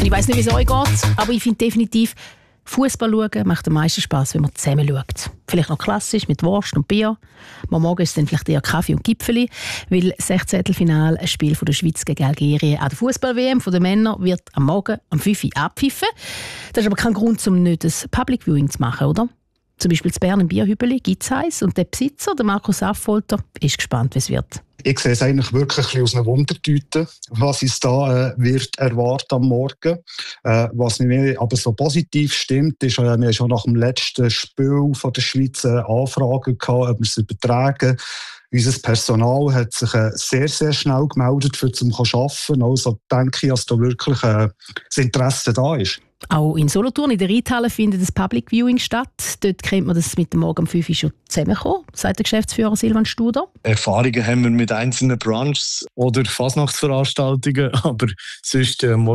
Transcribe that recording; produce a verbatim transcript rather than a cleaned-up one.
Ich weiss nicht, wie es euch geht, aber ich finde definitiv, Fußball schauen macht am meisten Spass, wenn man zusammen schaut. Vielleicht noch klassisch mit Wurst und Bier. Am Morgen ist es dann vielleicht eher Kaffee und Gipfeli, weil das Sechzehntelfinale, ein Spiel von der Schweiz gegen Algerien an der Fußball-W M der Männer, wird am Morgen um fünf Uhr abpfiffen. Das ist aber kein Grund, um nicht ein Public Viewing zu machen, oder? Zum Beispiel in Bern im Bierhübeli gibt es eins und der Besitzer, der Markus Affolter, ist gespannt, wie es wird. Ich sehe es eigentlich wirklich ein bisschen aus einer Wundertüte, was uns da äh, wird erwarten am Morgen. Äh, was mir aber so positiv stimmt, ist, äh, wir haben schon nach dem letzten Spiel von der Schweiz äh, Anfragen gehabt, ob wir es übertragen. Unser Personal hat sich äh, sehr, sehr schnell gemeldet, für zum arbeiten. Also denke ich, dass da wirklich äh, das Interesse da ist. Auch in Solothurn, in der Reithalle, findet das Public Viewing statt. Dort kennt man das mit dem Morgen um fünf Uhr schon zusammenkommen, sagt der Geschäftsführer Silvan Studer. Erfahrungen haben wir mit einzelnen Brunchs oder Fasnachtsveranstaltungen, aber sonst äh,